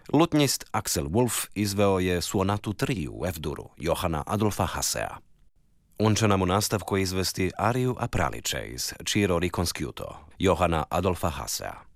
Lutnist Axel Wolf izveo je suonatu 3 u F-duru Johana Adolfa Hassea. On će nam u nastavku izvesti ariju Apralice iz Ciro riconosciuto Johana Adolfa Hassea.